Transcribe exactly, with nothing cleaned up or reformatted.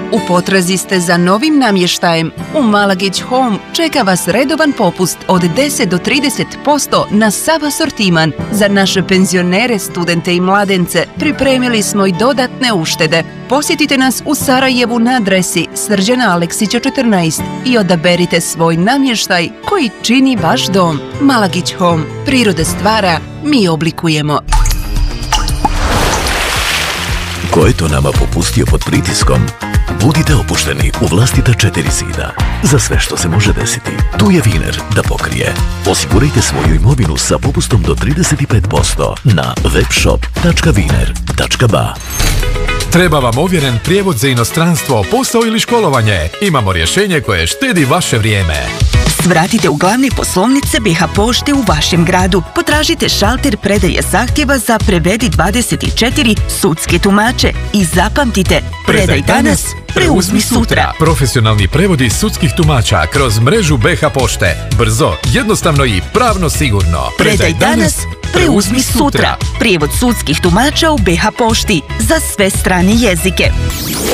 U potrazi ste za novim namještajem? U Malagić Home čeka vas redovan popust od deset do trideset posto na sav asortiman. Za naše penzionere, studente i mladence pripremili smo i dodatne uštede. Posjetite nas u Sarajevu na adresi Srđana Aleksića četrnaest i odaberite svoj namještaj koji čini vaš dom. Malagić Home. Priroda stvara, mi oblikujemo. Ko je to nama popustio pod pritiskom? Budite opušteni u vlastita četiri zida. Za sve što se može desiti, tu je Wiener da pokrije. Osigurajte svoju imovinu sa popustom do trideset pet posto na webshop tačka wiener tačka ba. Treba vam ovjeren prijevod za inostranstvo, posao ili školovanje? Imamo rješenje koje štedi vaše vrijeme. Svratite u glavne poslovnice B H pošte u vašem gradu. Potražite šalter predaje zahtjeva za Prevedi dvadeset četiri sudske tumače i zapamtite, predaj danas, preuzmi sutra. Profesionalni prevodi sudskih tumača kroz mrežu B H pošte. Brzo, jednostavno i pravno sigurno. Predaj danas, preuzmi sutra. Prijevod sudskih tumača u B H pošti za sve strane jezike.